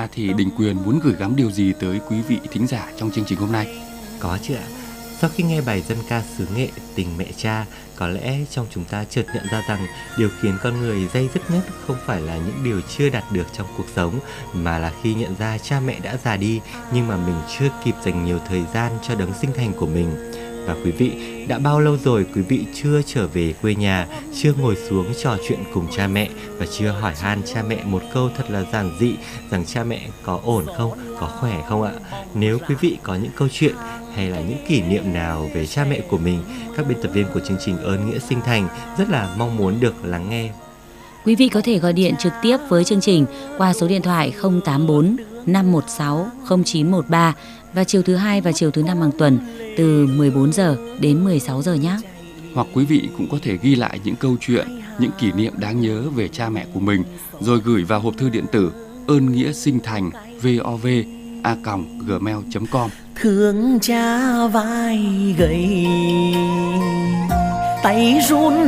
ra thì Đình Quyền muốn gửi gắm điều gì tới quý vị thính giả trong chương trình hôm nay? Có chứ ạ. Sau khi nghe bài dân ca xứ Nghệ Tình Mẹ Cha, có lẽ trong chúng ta chợt nhận ra rằng điều khiến con người day dứt nhất không phải là những điều chưa đạt được trong cuộc sống, mà là khi nhận ra cha mẹ đã già đi nhưng mà mình chưa kịp dành nhiều thời gian cho đấng sinh thành của mình. Và quý vị, đã bao lâu rồi quý vị chưa trở về quê nhà, chưa ngồi xuống trò chuyện cùng cha mẹ và chưa hỏi han cha mẹ một câu thật là giản dị rằng cha mẹ có ổn không, có khỏe không ạ? Nếu quý vị có những câu chuyện hay là những kỷ niệm nào về cha mẹ của mình, các biên tập viên của chương trình Ơn Nghĩa Sinh Thành rất là mong muốn được lắng nghe. Quý vị có thể gọi điện trực tiếp với chương trình qua số điện thoại 084 516 0913 và chiều thứ hai và chiều thứ năm hàng tuần từ 14 giờ đến 16 giờ nhé. Hoặc quý vị cũng có thể ghi lại những câu chuyện, những kỷ niệm đáng nhớ về cha mẹ của mình rồi gửi vào hộp thư điện tử ơn nghĩa sinh thành vov@gmail.com. Thương cha vai gầy tay run